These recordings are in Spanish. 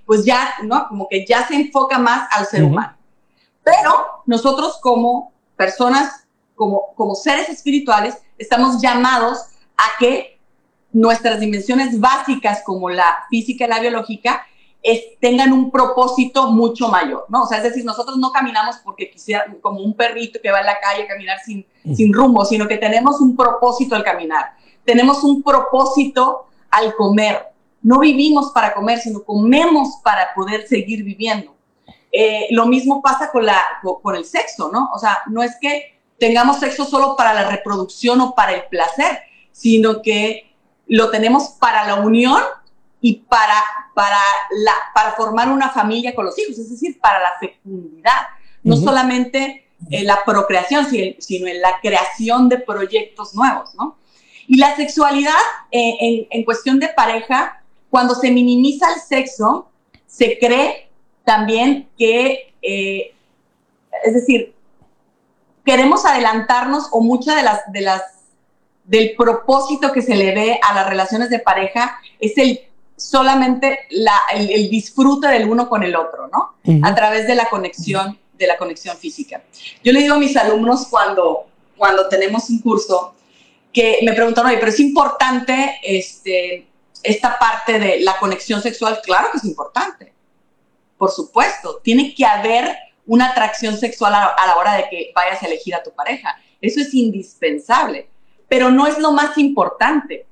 pues ya, ¿no? Como que ya se enfoca más al ser humano. Pero nosotros como personas, como seres espirituales, estamos llamados a que nuestras dimensiones básicas, como la física y la biológica, tengan un propósito mucho mayor, ¿no? O sea, es decir, nosotros no caminamos porque quisiera, como un perrito que va en la calle a caminar sin rumbo, sino que tenemos un propósito al caminar. Tenemos un propósito al comer. No vivimos para comer, sino comemos para poder seguir viviendo. Lo mismo pasa con el sexo, ¿no? O sea, no es que tengamos sexo solo para la reproducción o para el placer, sino que lo tenemos para la unión y para formar una familia con los hijos, es decir, para la fecundidad. No solamente la procreación, sino en la creación de proyectos nuevos, ¿no? Y la sexualidad, en cuestión de pareja, cuando se minimiza el sexo, se cree también que, es decir, queremos adelantarnos, o mucha del propósito que se le ve a las relaciones de pareja es solamente el disfrute del uno con el otro, ¿no? A través de la conexión física. Yo le digo a mis alumnos cuando tenemos un curso, que me preguntan, oye, pero es importante esta parte de la conexión sexual. Claro que es importante, por supuesto. Tiene que haber una atracción sexual a la hora de que vayas a elegir a tu pareja. Eso es indispensable, pero no es lo más importante.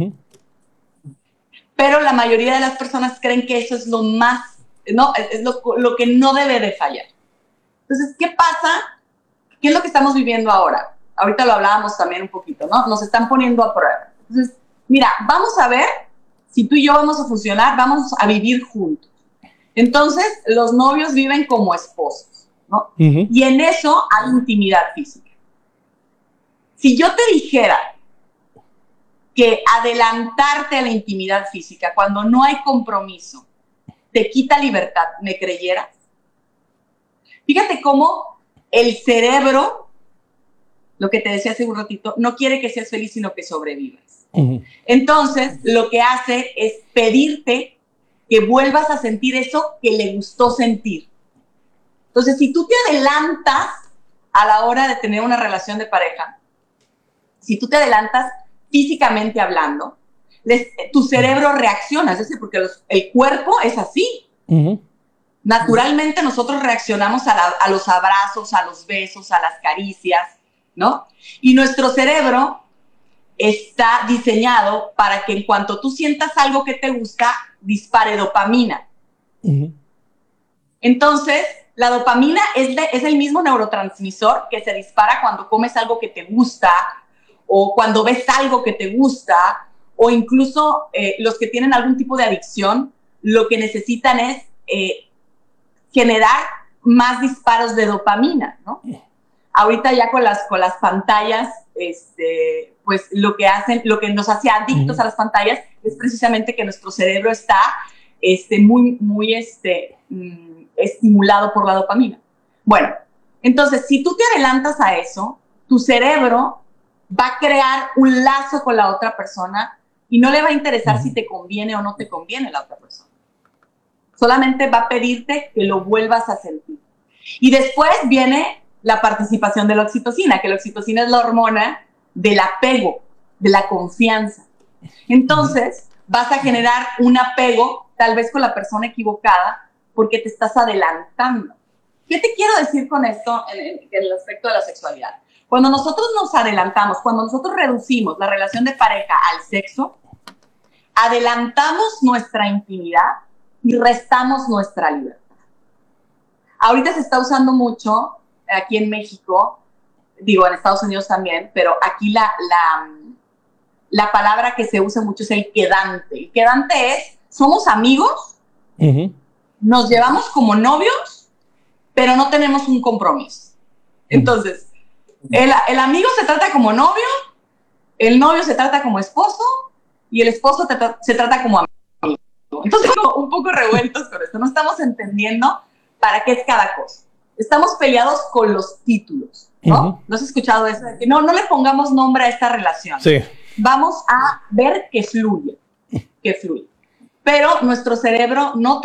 Pero la mayoría de las personas creen que eso es lo más, no, es lo que no debe de fallar. Entonces, ¿qué pasa? ¿Qué es lo que estamos viviendo ahora? Ahorita lo hablábamos también un poquito, ¿no? Nos están poniendo a prueba. Entonces, mira, vamos a ver si tú y yo vamos a funcionar, vamos a vivir juntos. Entonces, los novios viven como esposos, ¿no? Y en eso hay intimidad física. Si yo te dijera que adelantarte a la intimidad física cuando no hay compromiso te quita libertad, ¿me creyeras? Fíjate cómo el cerebro, lo que te decía hace un ratito, no quiere que seas feliz, sino que sobrevivas. Entonces, lo que hace es pedirte que vuelvas a sentir eso que le gustó sentir. Entonces, si tú te adelantas a la hora de tener una relación de pareja, si tú te adelantas físicamente hablando, tu cerebro reacciona, es decir, porque el cuerpo es así. Naturalmente nosotros reaccionamos a los abrazos, a los besos, a las caricias, ¿no? Y nuestro cerebro está diseñado para que en cuanto tú sientas algo que te gusta, dispare dopamina. Entonces, la dopamina es el mismo neurotransmisor que se dispara cuando comes algo que te gusta, o cuando ves algo que te gusta, o incluso los que tienen algún tipo de adicción, lo que necesitan es generar más disparos de dopamina, ¿no? Ahorita ya con las pantallas, pues lo que nos hace adictos a las pantallas es precisamente que nuestro cerebro está muy estimulado por la dopamina. Bueno, entonces, si tú te adelantas a eso, tu cerebro va a crear un lazo con la otra persona y no le va a interesar si te conviene o no te conviene la otra persona. Solamente va a pedirte que lo vuelvas a sentir. Y después viene la participación de la oxitocina, que la oxitocina es la hormona del apego, de la confianza. Entonces, vas a generar un apego, tal vez con la persona equivocada, porque te estás adelantando. ¿Qué te quiero decir con esto en el aspecto de la sexualidad? Cuando nosotros nos adelantamos, cuando nosotros reducimos la relación de pareja al sexo, adelantamos nuestra intimidad y restamos nuestra libertad. Ahorita se está usando mucho aquí en México, digo en Estados Unidos también, pero aquí la palabra que se usa mucho es el quedante. El quedante es, somos amigos, nos llevamos como novios, pero no tenemos un compromiso. Entonces, el amigo se trata como novio, el novio se trata como esposo y el esposo se trata como amigo. Entonces, un poco revueltos con esto. No estamos entendiendo para qué es cada cosa. Estamos peleados con los títulos, ¿no? ¿No has escuchado eso? De que no le pongamos nombre a esta relación. Sí. Vamos a ver que fluye. Pero nuestro cerebro no